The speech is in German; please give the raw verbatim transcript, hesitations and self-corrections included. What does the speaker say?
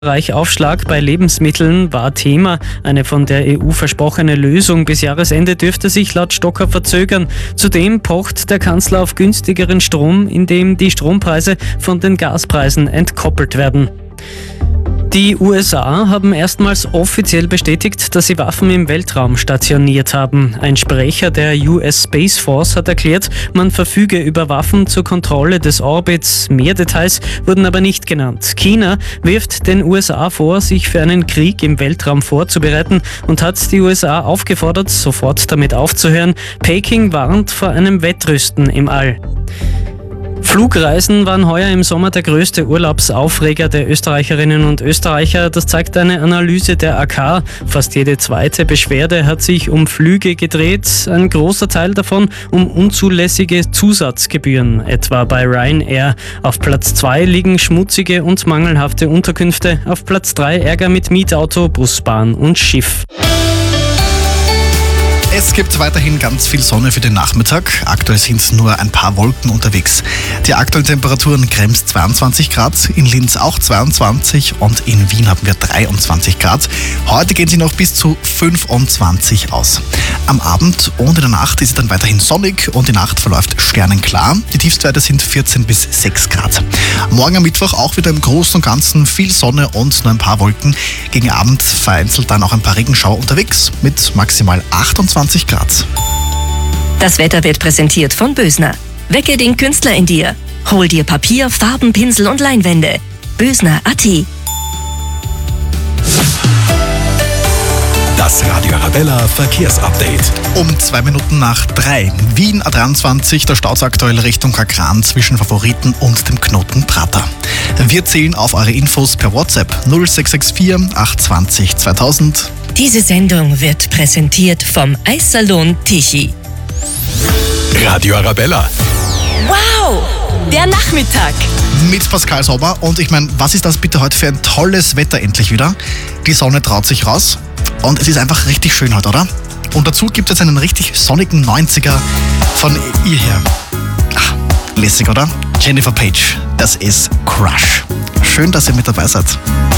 Aufschlag bei Lebensmitteln war Thema. Eine von der E U versprochene Lösung bis Jahresende dürfte sich laut Stocker verzögern. Zudem pocht der Kanzler auf günstigeren Strom, indem die Strompreise von den Gaspreisen entkoppelt werden. Die U S A haben erstmals offiziell bestätigt, dass sie Waffen im Weltraum stationiert haben. Ein Sprecher der U S Space Force hat erklärt, man verfüge über Waffen zur Kontrolle des Orbits. Mehr Details wurden aber nicht genannt. China wirft den U S A vor, sich für einen Krieg im Weltraum vorzubereiten und hat die U S A aufgefordert, sofort damit aufzuhören. Peking warnt vor einem Wettrüsten im All. Flugreisen waren heuer im Sommer der größte Urlaubsaufreger der Österreicherinnen und Österreicher. Das zeigt eine Analyse der A K. Fast jede zweite Beschwerde hat sich um Flüge gedreht. Ein großer Teil davon um unzulässige Zusatzgebühren, etwa bei Ryanair. Auf Platz zwei liegen schmutzige und mangelhafte Unterkünfte. Auf Platz drei Ärger mit Mietauto, Bus, Bahn und Schiff. Es gibt weiterhin ganz viel Sonne für den Nachmittag. Aktuell sind nur ein paar Wolken unterwegs. Die aktuellen Temperaturen: Krems zweiundzwanzig Grad, in Linz auch zweiundzwanzig und in Wien haben wir dreiundzwanzig Grad. Heute gehen sie noch bis zu fünfundzwanzig aus. Am Abend und in der Nacht ist es dann weiterhin sonnig und die Nacht verläuft sternenklar. Die Tiefstwerte sind vierzehn bis sechs Grad. Morgen am Mittwoch auch wieder im Großen und Ganzen viel Sonne und nur ein paar Wolken. Gegen Abend vereinzelt dann auch ein paar Regenschauer unterwegs mit maximal achtundzwanzig Grad. Das Wetter wird präsentiert von Bösner. Wecke den Künstler in dir. Hol dir Papier, Farben, Pinsel und Leinwände. Bösner Punkt a t. Das Radio Arabella Verkehrsupdate. Um zwei Minuten nach drei. Wien A dreiundzwanzig, der Stau aktuell Richtung Kagran zwischen Favoriten und dem Knoten Prater. Wir zählen auf eure Infos per WhatsApp null sechs sechs vier acht zwei null zweitausend. Diese Sendung wird präsentiert vom Eissalon Tichy. Radio Arabella. Wow, der Nachmittag. Mit Pascal Sommer und ich meine, was ist das bitte heute für ein tolles Wetter endlich wieder? Die Sonne traut sich raus und es ist einfach richtig schön heute, oder? Und dazu gibt es einen richtig sonnigen neunziger von ihr her. Ach, lässig, oder? Jennifer Page, das ist Crush. Schön, dass ihr mit dabei seid.